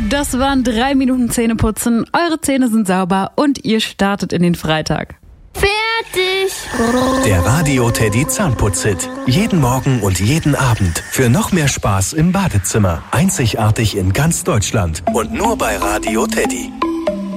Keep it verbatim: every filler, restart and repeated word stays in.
Das waren drei Minuten Zähneputzen. Eure Zähne sind sauber und ihr startet in den Freitag. Fertig! Der Radio Teddy Zahnputzhit. Jeden Morgen und jeden Abend. Für noch mehr Spaß im Badezimmer. Einzigartig in ganz Deutschland. Und nur bei Radio Teddy.